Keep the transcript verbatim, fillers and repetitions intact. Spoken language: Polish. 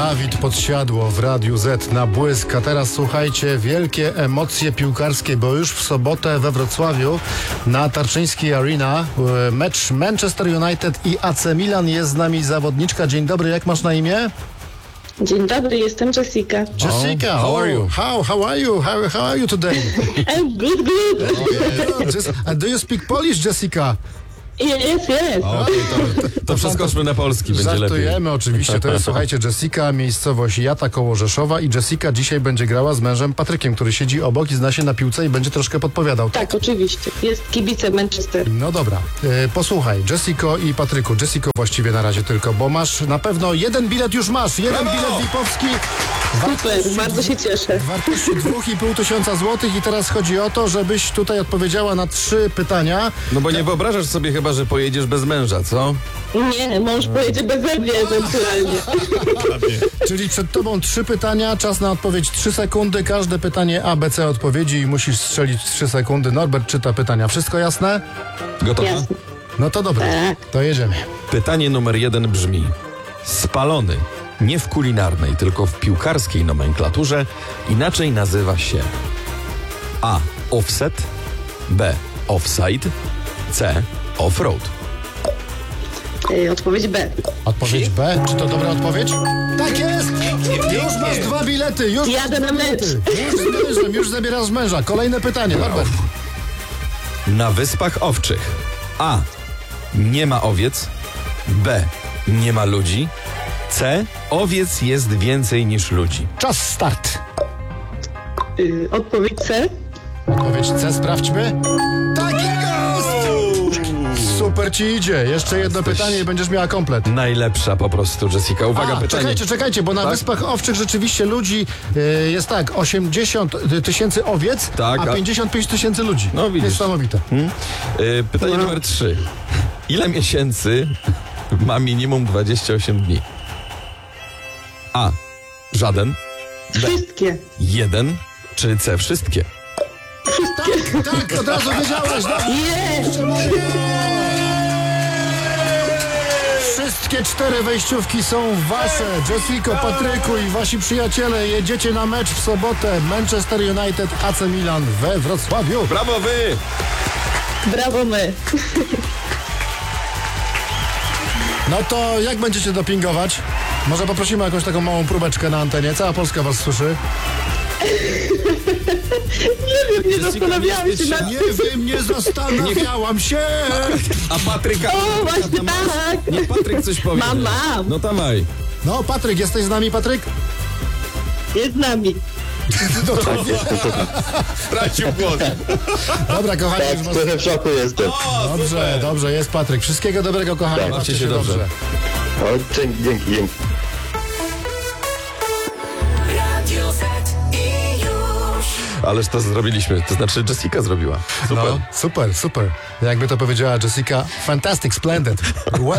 Dawid Podsiadło w Radiu Z na błysk. A teraz słuchajcie, wielkie emocje piłkarskie, bo już w sobotę we Wrocławiu na Tarczyńskiej Arena mecz Manchester United i A C Milan. Jest z nami zawodniczka. Dzień dobry, jak masz na imię? Dzień dobry, jestem Jessica. Jessica, how are you? How, how are you? How, how are you today? I'm good, good. Oh, yeah. Just, uh, do you speak Polish, Jessica? Yes, yes. O, to, to przeskoczmy na polski, będzie lepiej. Żartujemy oczywiście, to jest, słuchajcie, Jessica, miejscowość Jata koło Rzeszowa i Jessica dzisiaj będzie grała z mężem Patrykiem, który siedzi obok i zna się na piłce i będzie troszkę podpowiadał. Tak, oczywiście. Jest kibicem Manchester. No dobra, e, posłuchaj, Jessico i Patryku, Jessico właściwie na razie tylko, bo masz na pewno jeden bilet już masz, jeden Brawo! bilet Wipowski. Super, bardzo się cieszę. W wartości dwóch i pół tysiąca złotych i teraz chodzi o to, żebyś tutaj odpowiedziała na trzy pytania. No bo nie wyobrażasz sobie chyba, że pojedziesz bez męża, co? Nie, mąż pojedzie beze mnie ewentualnie. Czyli przed tobą trzy pytania, czas na odpowiedź trzy sekundy, każde pytanie A, B, C odpowiedzi i musisz strzelić trzy sekundy. Norbert czyta pytania, wszystko jasne? Gotowa? Jasne. No to dobra, Tak. to jedziemy. Pytanie numer jeden brzmi: spalony nie w kulinarnej, tylko w piłkarskiej nomenklaturze inaczej nazywa się A. Offset, B. Offside, C. Offroad. Ej, Odpowiedź B. Odpowiedź B, czy to dobra odpowiedź? Tak jest! Już masz dwa bilety, już masz Jadę dwa na mecz. bilety. Już z mężem, już zabierasz męża. Kolejne pytanie, Norbert. Na Wyspach Owczych A. Nie ma owiec, B. Nie ma ludzi, C. Owiec jest więcej niż ludzi. Czas start. Y, Odpowiedź C. Odpowiedź C, sprawdźmy. Tak jest! Super ci idzie. Jeszcze jedno Jesteś- pytanie i będziesz miała komplet. Najlepsza po prostu, Jessica. Uwaga, A, pytanie. czekajcie, czekajcie, bo na Tak? Wyspach Owczych rzeczywiście ludzi y, jest tak, osiemdziesiąt tysięcy owiec, Tak, a a- pięćdziesiąt pięć tysięcy ludzi. No, widzisz. Niesamowite. Y, pytanie numer trzy. Ile miesięcy ma minimum dwadzieścia osiem dni? A. Żaden. B. Wszystkie. Jeden. Czy C. Wszystkie? Tak, tak, od razu wiedziałaś. No. Jest! Wszystkie cztery wejściówki są wasze. Jessico, Patryku i wasi przyjaciele jedziecie na mecz w sobotę. Manchester United, A C Milan we Wrocławiu. Brawo wy! Brawo my. No to jak będziecie dopingować? Może poprosimy o jakąś taką małą próbeczkę na antenie. Cała Polska was słyszy. Nie wiem, nie zastanawiałam się jesteś- nad Nie wiem, nie zastanawiałam się. A Patryka... O, właśnie Patryka masz? tak. Niech Patryk coś powie. Mam, mam. No dawaj. No, Patryk, jesteś z nami, Patryk? Jest z nami. Stracił głos. Dobra, kochani. już was- Trochę w szoku jestem. Dobrze, dobrze, jest Patryk. Wszystkiego dobrego, kochani. Tak. Bawcie Bawcie się dobrze. O, dzięki, dzięki, dzięki. Radio Z i już. Ależ to zrobiliśmy. To znaczy Jessica zrobiła. Super. No, super, super. Jakby to powiedziała Jessica, fantastic, splendid. Well